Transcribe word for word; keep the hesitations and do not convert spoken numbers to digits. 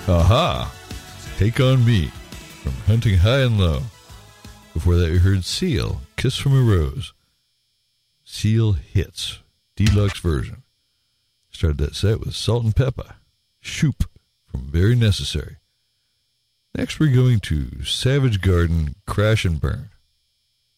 Aha! Take on Me from Hunting High and Low. Before that, we heard Seal, Kiss from a Rose. Seal Hits, deluxe version. Started that set with Salt and Pepper, Shoop from Very Necessary. Next, we're going to Savage Garden, Crash and Burn.